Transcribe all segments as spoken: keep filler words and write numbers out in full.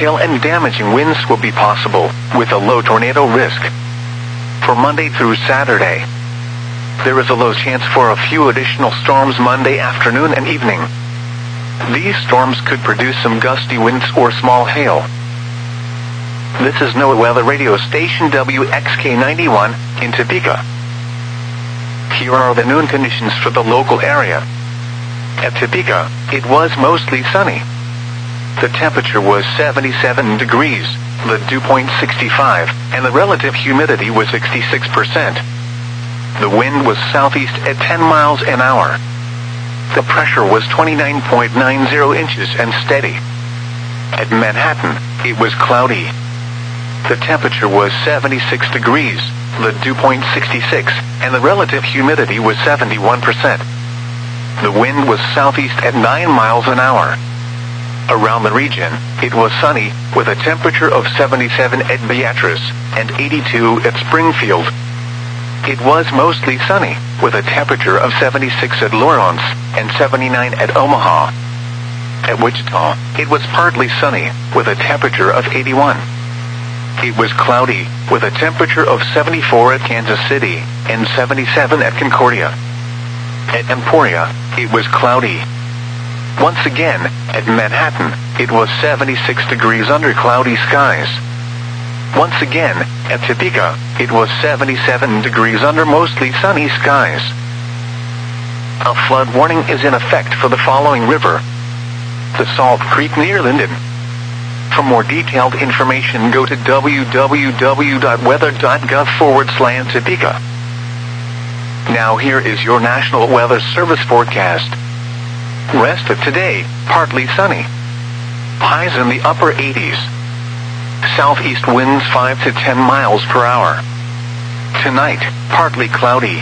hail and damaging winds will be possible, with a low tornado risk. For Monday through Saturday, there is a low chance for a few additional storms Monday afternoon and evening. These storms could produce some gusty winds or small hail. This is NOAA Weather Radio Station W X K ninety-one in Topeka. Here are the noon conditions for the local area. At Topeka, it was mostly sunny. The temperature was seventy-seven degrees, the dew point sixty-five, and the relative humidity was sixty-six percent. The wind was southeast at ten miles an hour. The pressure was twenty-nine point nine zero inches and steady. At Manhattan, it was cloudy. The temperature was seventy-six degrees, the dew point sixty-six, and the relative humidity was seventy-one percent. The wind was southeast at nine miles an hour. Around the region, it was sunny, with a temperature of seventy-seven at Beatrice and eighty-two at Springfield. It was mostly sunny, with a temperature of seventy-six at Lawrence and seventy-nine at Omaha. At Wichita, it was partly sunny, with a temperature of eighty-one. It was cloudy, with a temperature of seventy-four at Kansas City and seventy-seven at Concordia. At Emporia, it was cloudy. Once again, at Manhattan, it was seventy-six degrees under cloudy skies. Once again, at Topeka, it was seventy-seven degrees under mostly sunny skies. A flood warning is in effect for the following river: the Salt Creek near Linden. For more detailed information, go to w w w dot weather dot gov forward slash Topeka. Now here is your National Weather Service forecast. Rest of today, partly sunny. Highs in the upper eighties. Southeast winds five to ten miles per hour. Tonight, partly cloudy.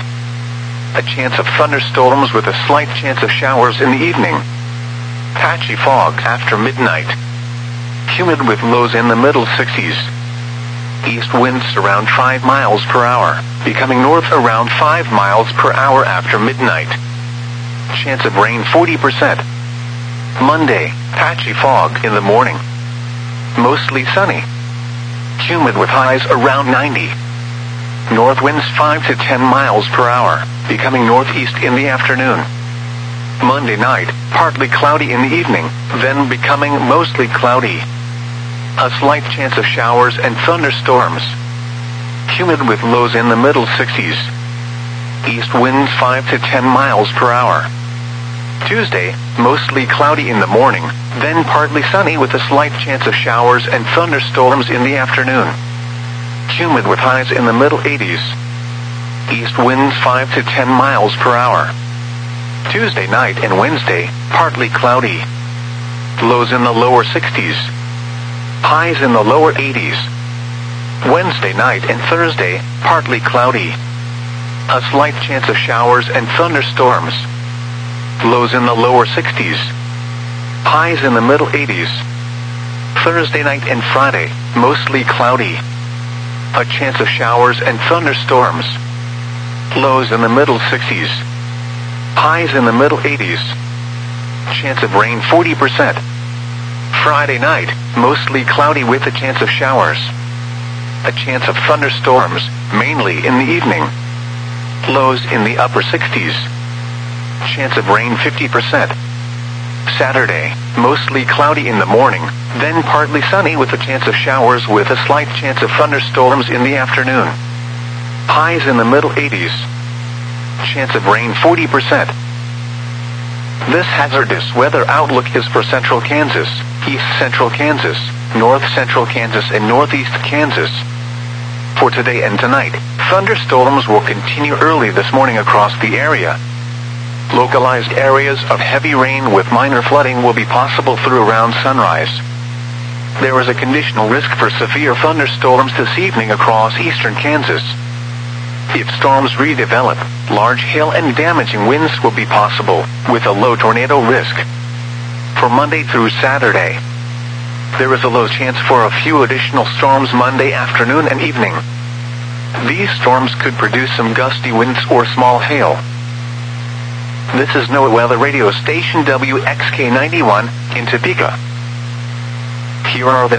A chance of thunderstorms with a slight chance of showers in the evening. Patchy fog after midnight. Humid with lows in the middle sixties. East winds around five miles per hour, becoming north around five miles per hour after midnight. Chance of rain forty percent. Monday, patchy fog in the morning. Mostly sunny. Humid with highs around ninety. North winds five to ten miles per hour, becoming northeast in the afternoon. Monday night, partly cloudy in the evening, then becoming mostly cloudy. A slight chance of showers and thunderstorms. Humid with lows in the middle sixties. East winds five to ten miles per hour. Tuesday, mostly cloudy in the morning, then partly sunny with a slight chance of showers and thunderstorms in the afternoon. Humid with highs in the middle eighties. East winds five to ten miles per hour. Tuesday night and Wednesday, partly cloudy. Lows in the lower sixties. Highs in the lower eighties. Wednesday night and Thursday, partly cloudy. A slight chance of showers and thunderstorms. Lows in the lower sixties. Highs in the middle eighties. Thursday night and Friday, mostly cloudy. A chance of showers and thunderstorms. Lows in the middle sixties. Highs in the middle eighties. Chance of rain forty percent. Friday night, mostly cloudy with a chance of showers. A chance of thunderstorms, mainly in the evening. Lows in the upper sixties. Chance of rain fifty percent. Saturday, mostly cloudy in the morning, then partly sunny with a chance of showers with a slight chance of thunderstorms in the afternoon. Highs in the middle eighties. Chance of rain forty percent. This hazardous weather outlook is for central Kansas, east central Kansas, north central Kansas, and northeast Kansas. For today and tonight, thunderstorms will continue early this morning across the area. Localized areas of heavy rain with minor flooding will be possible through around sunrise. There is a conditional risk for severe thunderstorms this evening across eastern Kansas. If storms redevelop, large hail and damaging winds will be possible, with a low tornado risk. For Monday through Saturday, there is a low chance for a few additional storms Monday afternoon and evening. These storms could produce some gusty winds or small hail. This is NOAA Weather Radio Station W X K ninety-one in Topeka. Here are the